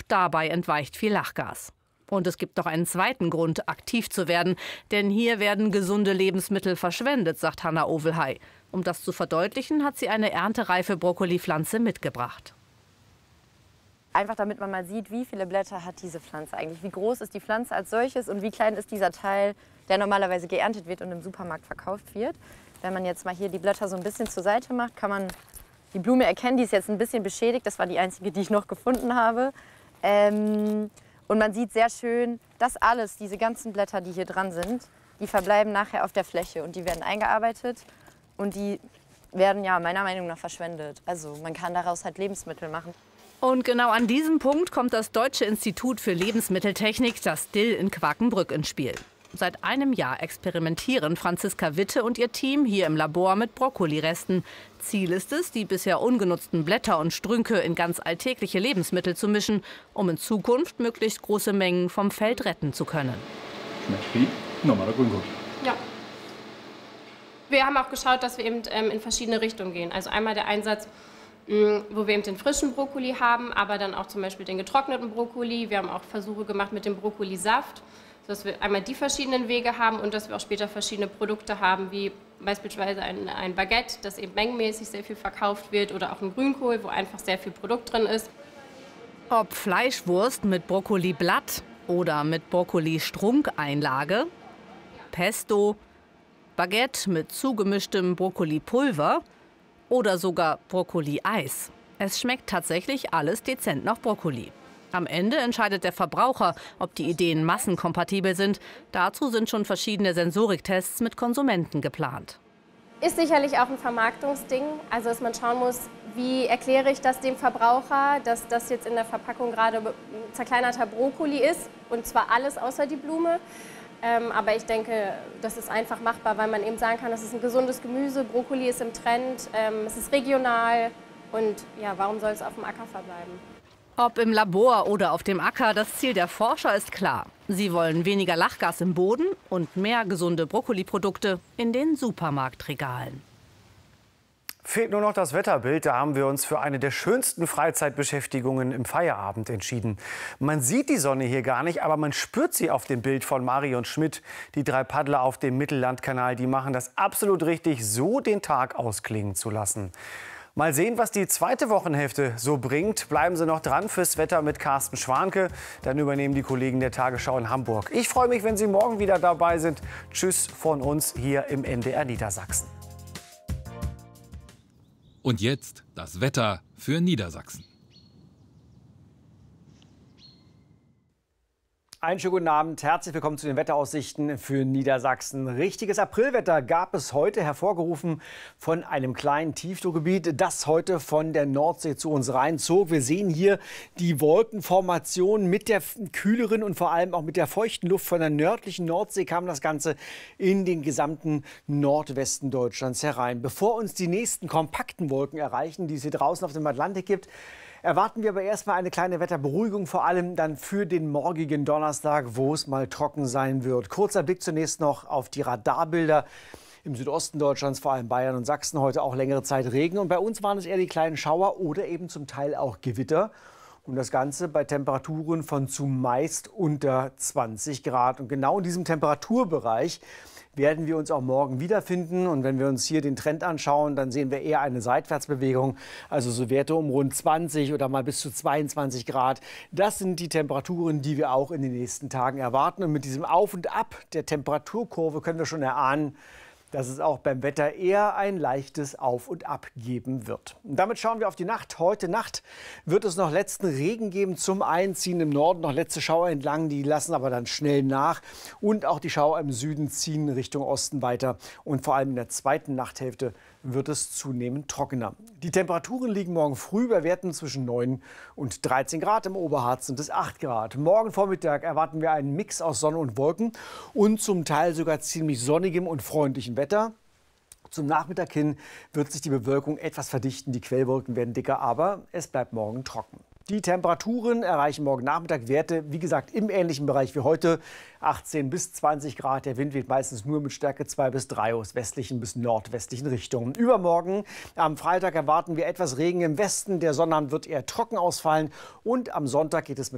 dabei entweicht viel Lachgas. Und es gibt noch einen zweiten Grund, aktiv zu werden. Denn hier werden gesunde Lebensmittel verschwendet, sagt Hanna Ovelhey. Um das zu verdeutlichen, hat sie eine erntereife Brokkolipflanze mitgebracht. Einfach damit man mal sieht, wie viele Blätter hat diese Pflanze eigentlich. Wie groß ist die Pflanze als solches und wie klein ist dieser Teil, der normalerweise geerntet wird und im Supermarkt verkauft wird. Wenn man jetzt mal hier die Blätter so ein bisschen zur Seite macht, kann man die Blume erkennen. Die ist jetzt ein bisschen beschädigt. Das war die einzige, die ich noch gefunden habe. Und man sieht sehr schön, dass alles, diese ganzen Blätter, die hier dran sind, die verbleiben nachher auf der Fläche und die werden eingearbeitet und die werden ja meiner Meinung nach verschwendet. Also man kann daraus halt Lebensmittel machen. Und genau an diesem Punkt kommt das Deutsche Institut für Lebensmitteltechnik, das DIL in Quakenbrück, ins Spiel. Seit einem Jahr experimentieren Franziska Witte und ihr Team hier im Labor mit Brokkoliresten. Ziel ist es, die bisher ungenutzten Blätter und Strünke in ganz alltägliche Lebensmittel zu mischen, um in Zukunft möglichst große Mengen vom Feld retten zu können. Schmeckt wie normaler Grünkohl. Ja. Wir haben auch geschaut, dass wir eben in verschiedene Richtungen gehen. Also einmal der Einsatz, wo wir eben den frischen Brokkoli haben, aber dann auch zum Beispiel den getrockneten Brokkoli. Wir haben auch Versuche gemacht mit dem Brokkolisaft, dass wir einmal die verschiedenen Wege haben und dass wir auch später verschiedene Produkte haben, wie beispielsweise ein Baguette, das eben mengenmäßig sehr viel verkauft wird, oder auch ein Grünkohl, wo einfach sehr viel Produkt drin ist. Ob Fleischwurst mit Brokkoliblatt oder mit Brokkoli-Strunkeinlage, Pesto, Baguette mit zugemischtem Brokkolipulver oder sogar Brokkoli-Eis. Es schmeckt tatsächlich alles dezent nach Brokkoli. Am Ende entscheidet der Verbraucher, ob die Ideen massenkompatibel sind. Dazu sind schon verschiedene Sensoriktests mit Konsumenten geplant. Ist sicherlich auch ein Vermarktungsding, also dass man schauen muss, wie erkläre ich das dem Verbraucher, dass das jetzt in der Verpackung gerade zerkleinerter Brokkoli ist, und zwar alles außer die Blume. Aber ich denke, das ist einfach machbar, weil man eben sagen kann, das ist ein gesundes Gemüse, Brokkoli ist im Trend, es ist regional und ja, warum soll es auf dem Acker verbleiben? Ob im Labor oder auf dem Acker, das Ziel der Forscher ist klar. Sie wollen weniger Lachgas im Boden und mehr gesunde Brokkoliprodukte in den Supermarktregalen. Fehlt nur noch das Wetterbild. Da haben wir uns für eine der schönsten Freizeitbeschäftigungen im Feierabend entschieden. Man sieht die Sonne hier gar nicht, aber man spürt sie auf dem Bild von Marion Schmidt. Die 3 Paddler auf dem Mittellandkanal, die machen das absolut richtig, so den Tag ausklingen zu lassen. Mal sehen, was die zweite Wochenhälfte so bringt. Bleiben Sie noch dran fürs Wetter mit Carsten Schwanke. Dann übernehmen die Kollegen der Tagesschau in Hamburg. Ich freue mich, wenn Sie morgen wieder dabei sind. Tschüss von uns hier im NDR Niedersachsen. Und jetzt das Wetter für Niedersachsen. Einen schönen guten Abend, herzlich willkommen zu den Wetteraussichten für Niedersachsen. Richtiges Aprilwetter gab es heute, hervorgerufen von einem kleinen Tiefdruckgebiet, das heute von der Nordsee zu uns reinzog. Wir sehen hier die Wolkenformation mit der kühleren und vor allem auch mit der feuchten Luft von der nördlichen Nordsee kam das Ganze in den gesamten Nordwesten Deutschlands herein. Bevor uns die nächsten kompakten Wolken erreichen, die es hier draußen auf dem Atlantik gibt, erwarten wir aber erstmal eine kleine Wetterberuhigung, vor allem dann für den morgigen Donnerstag, wo es mal trocken sein wird. Kurzer Blick zunächst noch auf die Radarbilder. Im Südosten Deutschlands, vor allem Bayern und Sachsen, heute auch längere Zeit Regen. Und bei uns waren es eher die kleinen Schauer oder eben zum Teil auch Gewitter. Und das Ganze bei Temperaturen von zumeist unter 20 Grad. Und genau in diesem Temperaturbereich werden wir uns auch morgen wiederfinden. Und wenn wir uns hier den Trend anschauen, dann sehen wir eher eine Seitwärtsbewegung. Also so Werte um rund 20 oder mal bis zu 22 Grad. Das sind die Temperaturen, die wir auch in den nächsten Tagen erwarten. Und mit diesem Auf und Ab der Temperaturkurve können wir schon erahnen, dass es auch beim Wetter eher ein leichtes Auf und Ab geben wird. Und damit schauen wir auf die Nacht. Heute Nacht wird es noch letzten Regen geben zum Einziehen im Norden. Noch letzte Schauer entlang, die lassen aber dann schnell nach. Und auch die Schauer im Süden ziehen Richtung Osten weiter. Und vor allem in der zweiten Nachthälfte wird es zunehmend trockener. Die Temperaturen liegen morgen früh bei Werten zwischen 9 und 13 Grad. Im Oberharz sind es 8 Grad. Morgen Vormittag erwarten wir einen Mix aus Sonne und Wolken und zum Teil sogar ziemlich sonnigem und freundlichem Wetter. Zum Nachmittag hin wird sich die Bewölkung etwas verdichten. Die Quellwolken werden dicker, aber es bleibt morgen trocken. Die Temperaturen erreichen morgen Nachmittag Werte, wie gesagt, im ähnlichen Bereich wie heute. 18 bis 20 Grad. Der Wind weht meistens nur mit Stärke 2 bis 3 aus westlichen bis nordwestlichen Richtungen. Übermorgen, am Freitag, erwarten wir etwas Regen im Westen. Der Sonnabend wird eher trocken ausfallen. Und am Sonntag geht es mit